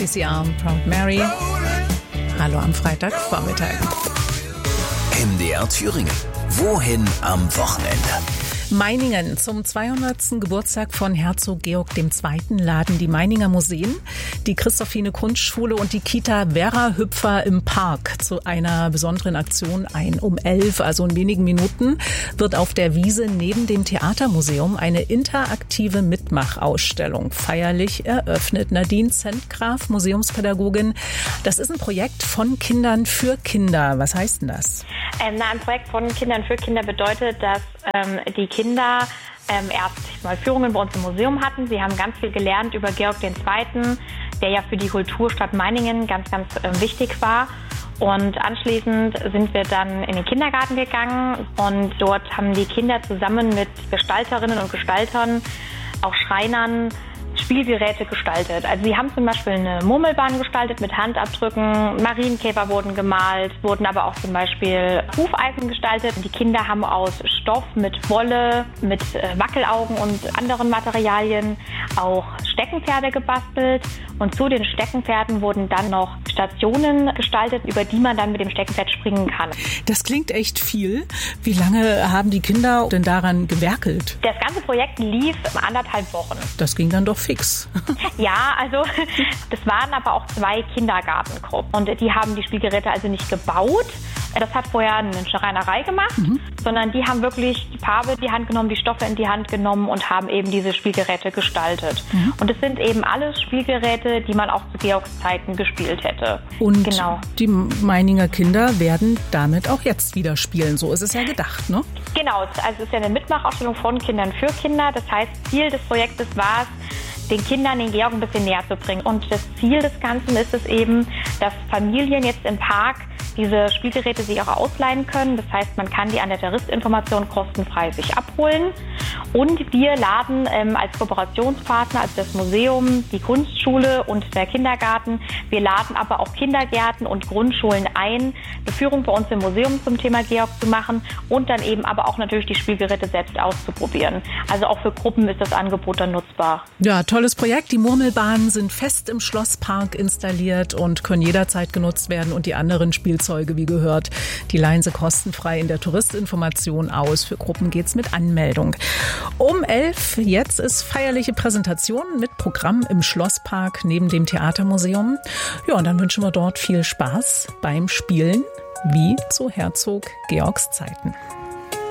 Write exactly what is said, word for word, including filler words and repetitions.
Tracy Arm, Proud Mary. Hallo am Freitagvormittag. M D R Thüringen. Wohin am Wochenende? Meiningen. Zum zweihundertsten Geburtstag von Herzog Georg der Zweite. laden die Meininger Museen, die Christophine Kunstschule und die Kita Vera Hüpfer im Park zu einer besonderen Aktion ein. Um elf, also in wenigen Minuten, wird auf der Wiese neben dem Theatermuseum eine interaktive Mitmachausstellung feierlich eröffnet. Nadine Zentgraf, Museumspädagogin. Das ist ein Projekt von Kindern für Kinder. Was heißt denn das? Ähm, na, ein Projekt von Kindern für Kinder bedeutet, dass ähm, die Kinder ähm, erst mal Führungen bei uns im Museum hatten. Sie haben ganz viel gelernt über Georg der Zweite., der ja für die Kulturstadt Meiningen ganz, ganz äh, wichtig war. Und anschließend sind wir dann in den Kindergarten gegangen und dort haben die Kinder zusammen mit Gestalterinnen und Gestaltern, auch Schreinern, Spielgeräte gestaltet. Also sie haben zum Beispiel eine Murmelbahn gestaltet mit Handabdrücken, Marienkäfer wurden gemalt, wurden aber auch zum Beispiel Hufeisen gestaltet. Die Kinder haben aus Stoff mit Wolle, mit Wackelaugen und anderen Materialien auch Steckenpferde gebastelt. Und zu den Steckenpferden wurden dann noch Stationen gestaltet, über die man dann mit dem Steckenpferd springen kann. Das klingt echt viel. Wie lange haben die Kinder denn daran gewerkelt? Das ganze Projekt lief anderthalb Wochen. Das ging dann doch fix. Ja, also das waren aber auch zwei Kindergartengruppen und die haben die Spielgeräte also nicht gebaut. Das hat vorher eine Schreinerei gemacht, mhm. sondern die haben wirklich die Farbe in die Hand genommen, die Stoffe in die Hand genommen und haben eben diese Spielgeräte gestaltet. Mhm. Und es sind eben alles Spielgeräte, die man auch zu Georgs Zeiten gespielt hätte. Und genau. Die Meininger Kinder werden damit auch jetzt wieder spielen. So ist es ja gedacht, ne? Genau, also es ist ja eine Mitmachausstellung von Kindern für Kinder. Das heißt, Ziel des Projektes war es, den Kindern den Georg ein bisschen näher zu bringen. Und das Ziel des Ganzen ist es eben, dass Familien jetzt im Park diese Spielgeräte sich auch ausleihen können. Das heißt, man kann die an der Touristinformation kostenfrei sich abholen. Und wir laden ähm, als Kooperationspartner, also das Museum, die Kunstschule und der Kindergarten, wir laden aber auch Kindergärten und Grundschulen ein, eine Führung bei uns im Museum zum Thema Georg zu machen und dann eben aber auch natürlich die Spielgeräte selbst auszuprobieren. Also auch für Gruppen ist das Angebot dann nutzbar. Ja, tolles Projekt. Die Murmelbahnen sind fest im Schlosspark installiert und können jederzeit genutzt werden und die anderen Spielzeuge, wie gehört, die leihen sie kostenfrei in der Touristinformation aus. Für Gruppen geht's mit Anmeldung. Um elf, jetzt ist feierliche Präsentation mit Programm im Schlosspark neben dem Theatermuseum. Ja, und dann wünschen wir dort viel Spaß beim Spielen, wie zu Herzog Georgs Zeiten.